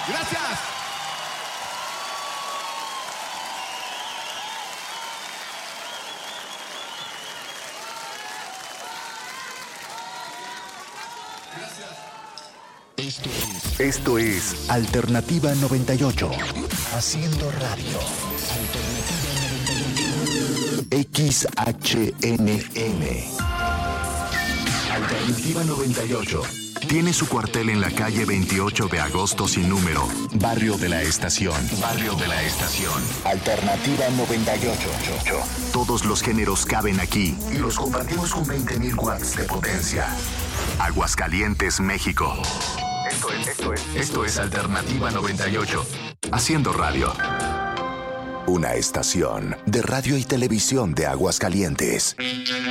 Gracias. Esto es Alternativa 98. Haciendo radio. XHNM. Alternativa 98. Tiene su cuartel en la calle 28 de agosto sin número. Barrio de la Estación. Barrio de la Estación. Alternativa 98. Todos los géneros caben aquí y los compartimos con 20.000 watts de potencia. Aguascalientes, México. Esto es Alternativa 98. Haciendo radio. Una estación de radio y televisión de Aguascalientes.